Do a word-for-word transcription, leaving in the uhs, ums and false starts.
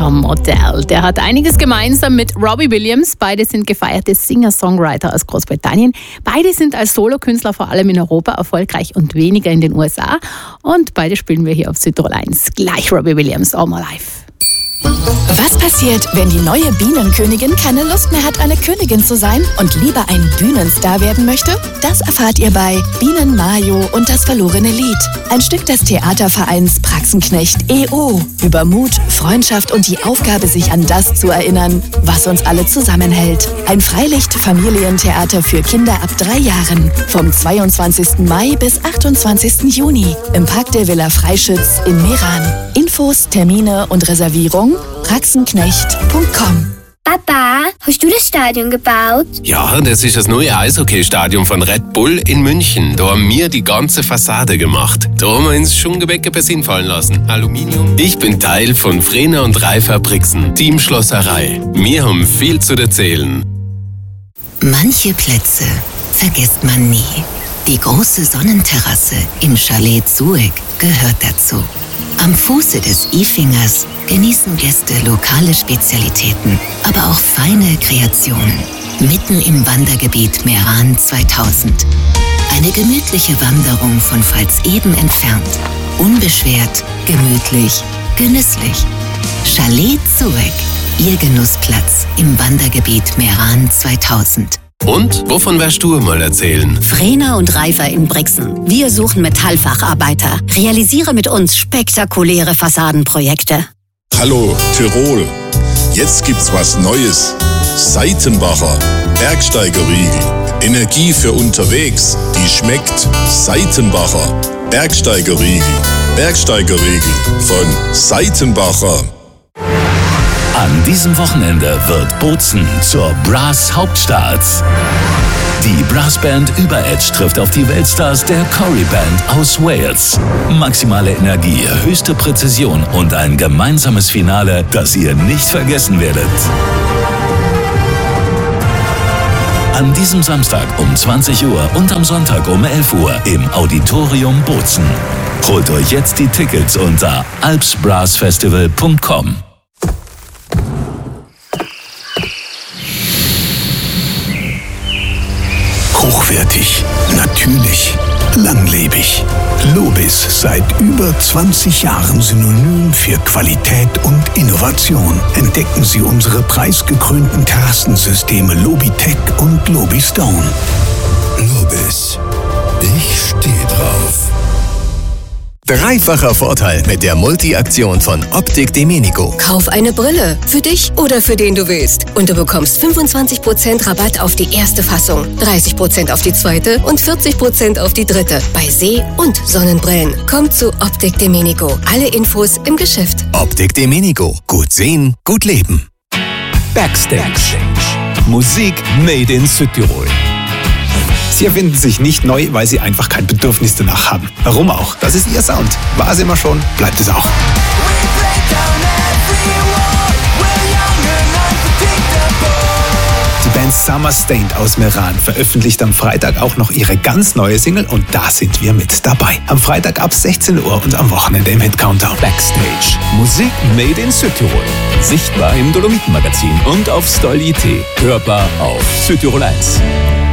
Model. Der hat einiges gemeinsam mit Robbie Williams. Beide sind gefeierte Singer-Songwriter aus Großbritannien. Beide sind als Solokünstler vor allem in Europa erfolgreich und weniger in den U S A. Und beide spielen wir hier auf Südtirol eins. Gleich Robbie Williams, All My Life. Was passiert, wenn die neue Bienenkönigin keine Lust mehr hat, eine Königin zu sein und lieber ein Bühnenstar werden möchte? Das erfahrt ihr bei Bienen Mayo und das verlorene Lied. Ein Stück des Theatervereins Praxenknecht E O über Mut, Freundschaft und die Aufgabe, sich an das zu erinnern, was uns alle zusammenhält. Ein Freilicht-Familientheater für Kinder ab drei Jahren. Vom zweiundzwanzigsten Mai bis achtundzwanzigsten Juni im Park der Villa Freischütz in Meran. Infos, Termine und Reservierung praxenknecht punkt com. Papa, hast du das Stadion gebaut? Ja, das ist das neue Eishockey-Stadion von Red Bull in München. Da haben wir die ganze Fassade gemacht. Da haben wir uns schon Gebäcke per Sinn fallen lassen. Aluminium. Ich bin Teil von Frena und Reifer Brixen, Team Schlosserei. Wir haben viel zu erzählen. Manche Plätze vergisst man nie. Die große Sonnenterrasse im Chalet Zueg gehört dazu. Am Fuße des Ifingers genießen Gäste lokale Spezialitäten, aber auch feine Kreationen. Mitten im Wandergebiet Meran zweitausend. Eine gemütliche Wanderung von Pfalzeben entfernt. Unbeschwert, gemütlich, genüsslich. Chalet Zueg, Ihr Genussplatz im Wandergebiet Meran zweitausend. Und? Wovon wirst du mal erzählen? Frena und Reifer in Brixen. Wir suchen Metallfacharbeiter. Realisiere mit uns spektakuläre Fassadenprojekte. Hallo Tirol. Jetzt gibt's was Neues. Seitenbacher Bergsteigerriegel. Energie für unterwegs. Die schmeckt. Seitenbacher Bergsteigerriegel. Bergsteigerriegel von Seitenbacher. An diesem Wochenende wird Bozen zur Brass Hauptstadt. Die Brassband Über-Edge trifft auf die Weltstars der Corrie Band aus Wales. Maximale Energie, höchste Präzision und ein gemeinsames Finale, das ihr nicht vergessen werdet. An diesem Samstag um zwanzig Uhr und am Sonntag um elf Uhr im Auditorium Bozen. Holt euch jetzt die Tickets unter alps brass festival punkt com. Hochwertig, natürlich, langlebig. Lobis, seit über zwanzig Jahren Synonym für Qualität und Innovation. Entdecken Sie unsere preisgekrönten Terrassensysteme Lobitech und Lobistone. Lobis, ich stehe drauf. Dreifacher Vorteil mit der Multi-Aktion von Optik Domenico. Kauf eine Brille, für dich oder für den du willst. Und du bekommst fünfundzwanzig Prozent Rabatt auf die erste Fassung, dreißig Prozent auf die zweite und vierzig Prozent auf die dritte. Bei See- und Sonnenbrillen. Kommt zu Optik Domenico. Alle Infos im Geschäft. Optik Domenico. Gut sehen, gut leben. Backstage. Musik made in Südtirol. Sie erfinden sich nicht neu, weil sie einfach kein Bedürfnis danach haben. Warum auch? Das ist ihr Sound. War es immer schon, bleibt es auch. Die Band Summer Stained aus Meran veröffentlicht am Freitag auch noch ihre ganz neue Single und da sind wir mit dabei. Am Freitag ab sechzehn Uhr und am Wochenende im Hit Countdown. Backstage. Musik made in Südtirol. Sichtbar im Dolomiten-Magazin und auf Stolly Punkt at. Hörbar auf Südtirol eins.